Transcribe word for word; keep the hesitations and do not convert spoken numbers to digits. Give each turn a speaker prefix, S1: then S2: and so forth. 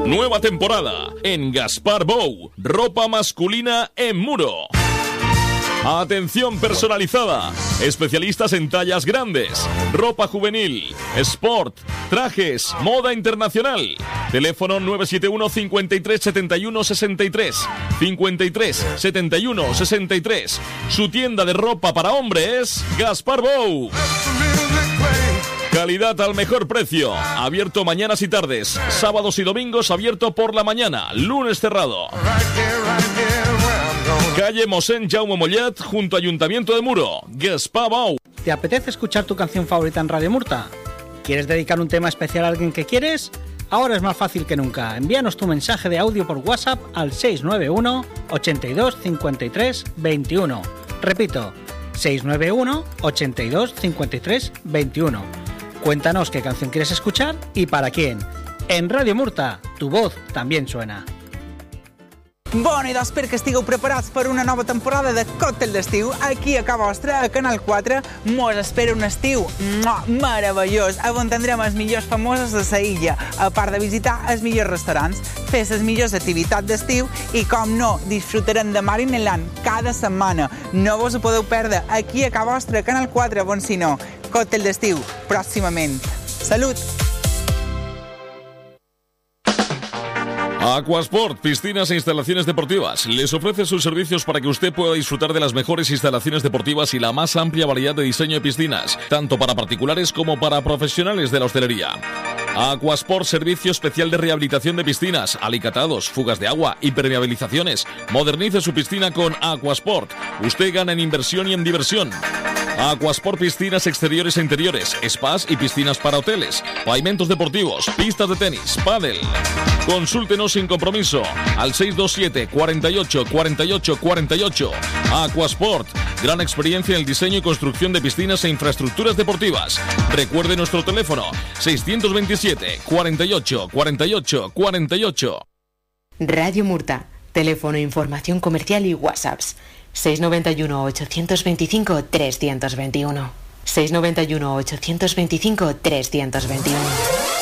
S1: Nueva temporada en Gaspar Bou, ropa masculina en Muro. Atención personalizada, especialistas en tallas grandes, ropa juvenil, sport, trajes, moda internacional. Teléfono nueve siete uno, cincuenta y tres, setenta y uno, sesenta y tres, cincuenta y tres, setenta y uno, sesenta y tres. Su tienda de ropa para hombres, Gaspar Bou. Calidad al mejor precio. Abierto mañanas y tardes. Sábados y domingos abierto por la mañana. Lunes cerrado. Calle Mosén Jaume Mollet, junto a Ayuntamiento de Muro. Gaspar Bou.
S2: ¿Te apetece escuchar tu canción favorita en Radio Murta? ¿Quieres dedicar un tema especial a alguien que quieres? Ahora es más fácil que nunca. Envíanos tu mensaje de audio por WhatsApp al seis nueve uno, ochenta y dos, cincuenta y tres, veintiuno. Repito, seis nueve uno, ochenta y dos, cincuenta y tres, veintiuno. Cuéntanos qué canción quieres escuchar y para quién. En Radio Murta, tu voz también suena.
S3: Bona, i doncs perquè estigueu preparats per una nova temporada de Còctel d'Estiu aquí a Ca Vostra, a Canal quatre. Mos espera un estiu meravellós, on tindrem els millors famosos de la illa, a part de visitar els millors restaurants, fer les millors activitats d'estiu i, com no, disfrutarem de Marineland cada setmana. No vos ho podeu perdre aquí a Ca Vostra, a Canal quatre, on si no. Còctel d'Estiu, pròximament. Salut!
S1: Aquasport, piscinas e instalaciones deportivas. Les ofrece sus servicios para que usted pueda disfrutar de las mejores instalaciones deportivas y la más amplia variedad de diseño de piscinas, tanto para particulares como para profesionales de la hostelería. Aquasport, servicio especial de rehabilitación de piscinas, alicatados, fugas de agua, impermeabilizaciones. Modernice su piscina con Aquasport. Usted gana en inversión y en diversión. Aquasport, piscinas exteriores e interiores, spas y piscinas para hoteles, pavimentos deportivos, pistas de tenis, pádel. Consúltenos sin compromiso al seis dos siete, cuarenta y ocho, cuarenta y ocho, cuarenta y ocho. Aquasport, gran experiencia en el diseño y construcción de piscinas e infraestructuras deportivas. Recuerde nuestro teléfono seiscientos veintisiete, cuarenta y ocho, cuarenta y ocho, cuarenta y ocho.
S4: Radio Murta, teléfono, información comercial y WhatsApps. seis nueve uno, ochocientos veinticinco, trescientos veintiuno. seis nueve uno, ochocientos veinticinco, trescientos veintiuno.